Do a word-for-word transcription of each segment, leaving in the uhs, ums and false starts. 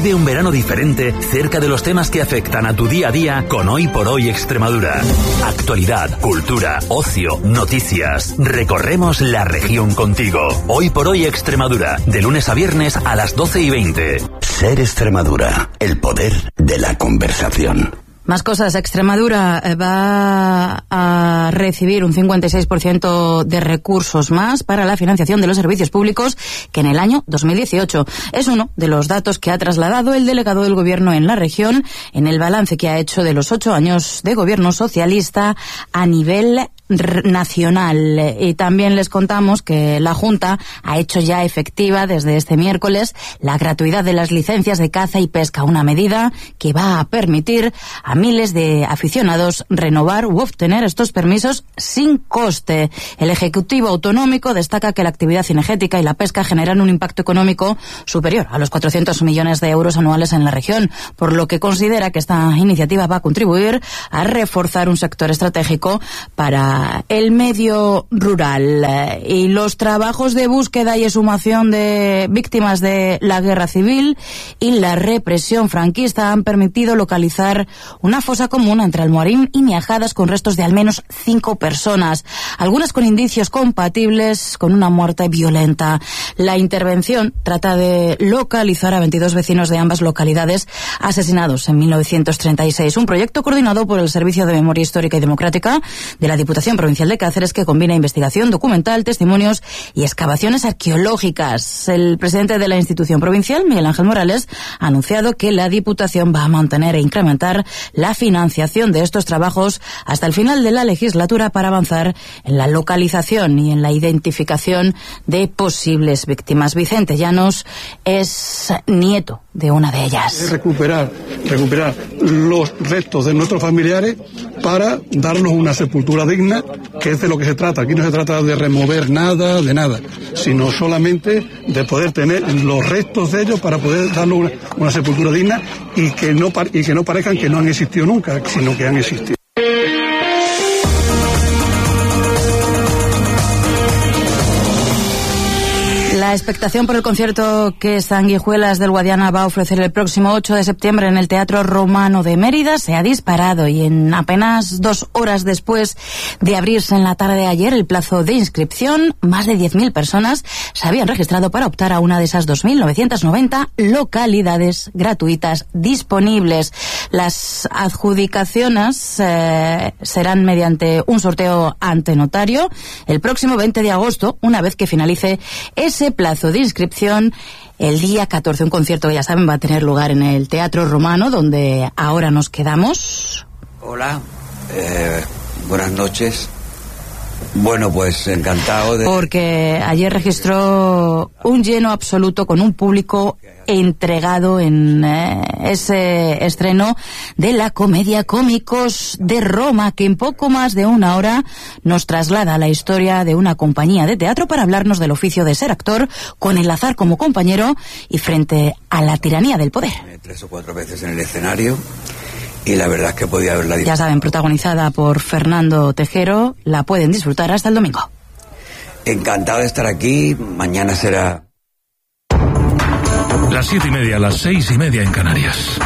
Vive un verano diferente cerca de los temas que afectan a tu día a día con Hoy por Hoy Extremadura. Actualidad, cultura, ocio, noticias. Recorremos la región contigo. Hoy por Hoy Extremadura, de lunes a viernes a las doce y veinte. Ser Extremadura, el poder de la conversación. Más cosas. Extremadura va a recibir un cincuenta y seis por ciento de recursos más para la financiación de los servicios públicos que en el año dos mil dieciocho. Es uno de los datos que ha trasladado el delegado del Gobierno en la región en el balance que ha hecho de los ocho años de gobierno socialista a nivel nacional. Y también les contamos que la Junta ha hecho ya efectiva desde este miércoles la gratuidad de las licencias de caza y pesca, una medida que va a permitir a miles de aficionados renovar u obtener estos permisos sin coste. El Ejecutivo Autonómico destaca que la actividad cinegética y la pesca generan un impacto económico superior a los cuatrocientos millones de euros anuales en la región, por lo que considera que esta iniciativa va a contribuir a reforzar un sector estratégico para el medio rural. Y los trabajos de búsqueda y exhumación de víctimas de la guerra civil y la represión franquista han permitido localizar una fosa común entre Almoharín y Miajadas con restos de al menos cinco personas, algunas con indicios compatibles con una muerte violenta. La intervención trata de localizar a veintidós vecinos de ambas localidades asesinados en mil novecientos treinta y seis, un proyecto coordinado por el Servicio de Memoria Histórica y Democrática de la Diputación Provincial de Cáceres, que combina investigación documental, testimonios y excavaciones arqueológicas. El presidente de la institución provincial, Miguel Ángel Morales, ha anunciado que la Diputación va a mantener e incrementar la financiación de estos trabajos hasta el final de la legislatura para avanzar en la localización y en la identificación de posibles víctimas. Vicente Llanos es nieto de una de ellas. Recuperar, recuperar los restos de nuestros familiares para darnos una sepultura digna, que es de lo que se trata. Aquí no se trata de remover nada, de nada, sino solamente de poder tener los restos de ellos para poder darnos una, una sepultura digna y que no y que no parezcan que no han existido nunca, sino que han existido. La expectación por el concierto que Sanguijuelas del Guadiana va a ofrecer el próximo ocho de septiembre en el Teatro Romano de Mérida se ha disparado, y en apenas dos horas después de abrirse en la tarde de ayer el plazo de inscripción, más de diez mil personas se habían registrado para optar a una de esas dos mil novecientas noventa localidades gratuitas disponibles. Las adjudicaciones eh, serán mediante un sorteo ante notario el próximo veinte de agosto, una vez que finalice ese plazo de inscripción. El día catorce, un concierto que ya saben va a tener lugar en el Teatro Romano, donde ahora nos quedamos. Hola, eh, buenas noches. Bueno, pues encantado de... Porque ayer registró un lleno absoluto con un público entregado en eh, ese estreno de la comedia Cómicos de Roma, que en poco más de una hora nos traslada a la historia de una compañía de teatro para hablarnos del oficio de ser actor, con el azar como compañero y frente a la tiranía del poder. Tres o cuatro veces en el escenario y la verdad es que podía haberla... Ya saben, protagonizada por Fernando Tejero, la pueden disfrutar hasta el domingo. Encantado de estar aquí, mañana será... Las siete y media, las seis y media en Canarias.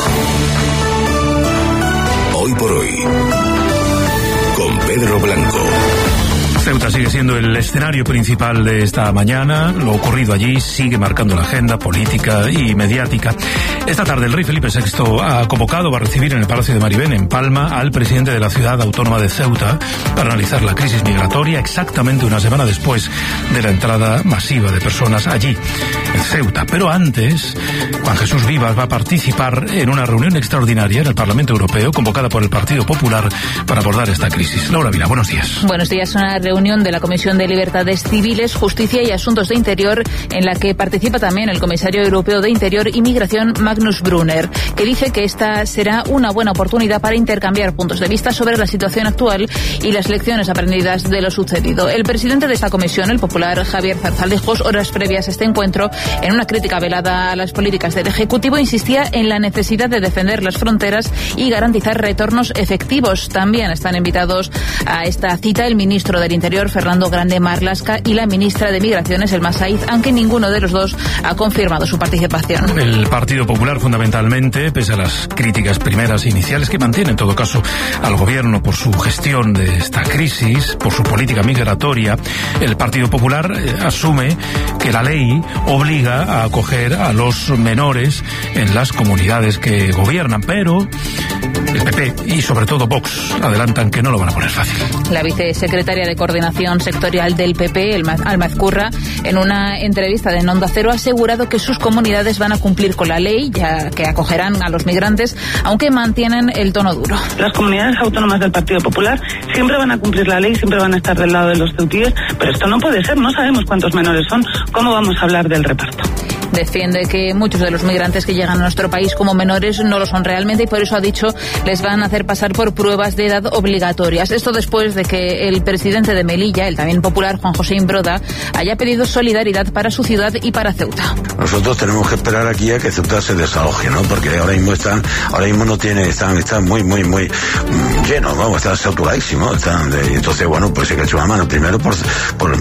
Hoy por hoy, con Pedro Blanco. Ceuta sigue siendo el escenario principal de esta mañana. Lo ocurrido allí sigue marcando la agenda política y mediática. Esta tarde el rey Felipe sexto ha convocado, va a recibir en el Palacio de Maribén, en Palma, al presidente de la ciudad autónoma de Ceuta para analizar la crisis migratoria, exactamente una semana después de la entrada masiva de personas allí, en Ceuta. Pero antes, Juan Jesús Vivas va a participar en una reunión extraordinaria en el Parlamento Europeo, convocada por el Partido Popular para abordar esta crisis. Laura Vila, buenos días. Buenos días. Una reunión de la Comisión de Libertades Civiles, Justicia y Asuntos de Interior, en la que participa también el comisario europeo de Interior y Migración, Magnus Brunner, que dice que esta será una buena oportunidad para intercambiar puntos de vista sobre la situación actual y las lecciones aprendidas de lo sucedido. El presidente de esta comisión, el popular Javier Zarzalejos, horas previas a este encuentro, en una crítica velada a las políticas del Ejecutivo, insistía en la necesidad de defender las fronteras y garantizar retornos efectivos. También están invitados a esta cita el ministro del Interior Interior, Fernando Grande Marlaska, y la ministra de Migraciones, Elma Saiz, aunque ninguno de los dos ha confirmado su participación. El Partido Popular, fundamentalmente, pese a las críticas primeras e iniciales que mantiene, en todo caso, al gobierno por su gestión de esta crisis, por su política migratoria, el Partido Popular eh, asume que la ley obliga a acoger a los menores en las comunidades que gobiernan, pero el P P y sobre todo Vox adelantan que no lo van a poner fácil. La vicesecretaria de Coordinación Sectorial del P P, Alma Ezcurra, en una entrevista de Onda Cero ha asegurado que sus comunidades van a cumplir con la ley, ya que acogerán a los migrantes, aunque mantienen el tono duro. Las comunidades autónomas del Partido Popular siempre van a cumplir la ley, siempre van a estar del lado de los ceutíes, pero esto no puede ser, no sabemos cuántos menores son, ¿cómo vamos a hablar del reparto? Defiende que muchos de los migrantes que llegan a nuestro país como menores no lo son realmente y por eso ha dicho les van a hacer pasar por pruebas de edad obligatorias. Esto después de que el presidente de Melilla, el también popular Juan José Imbroda, haya pedido solidaridad para su ciudad y para Ceuta. Nosotros tenemos que esperar aquí a que Ceuta se desaloje, ¿no? Porque ahora mismo están, ahora mismo no tiene, están, están muy, muy, muy llenos, vamos, están saturadísimos, están, de, entonces bueno, pues hay que echar una mano primero por, por,